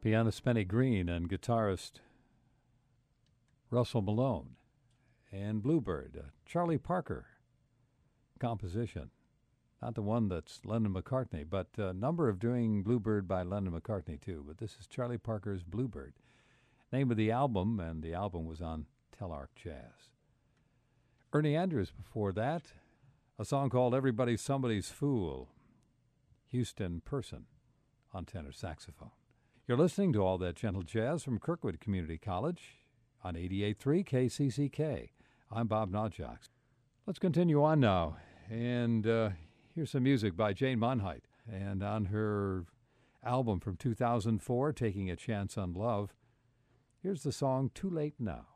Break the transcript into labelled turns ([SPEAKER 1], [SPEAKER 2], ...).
[SPEAKER 1] Pianist Benny Green and guitarist Russell Malone. And Bluebird, Charlie Parker composition. Not the one that's Lennon McCartney, but a number of doing Bluebird by Lennon McCartney too. But this is Charlie Parker's Bluebird. Name of the album, and the album was on Telarc Jazz. Ernie Andrews before that, a song called Everybody's Somebody's Fool. Houston Person on tenor saxophone. You're listening to All That Gentle Jazz from Kirkwood Community College on 88.3 KCCK. I'm Bob Nodjock. Let's continue on now, and here's some music by Jane Monheit. And on her album from 2004, Taking a Chance on Love, here's the song Too Late Now.